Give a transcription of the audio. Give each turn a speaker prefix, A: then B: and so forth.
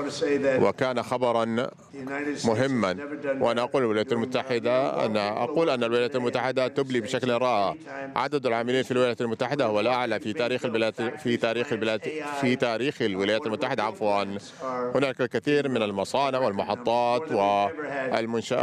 A: وكان خبرا مهما. وأنا أقول الولايات المتحدة أن الولايات المتحدة تبلي بشكل رائع. عدد العاملين في الولايات المتحدة هو الأعلى في تاريخ الولايات المتحدة. هناك الكثير من المصانع والمحطات والمنشآت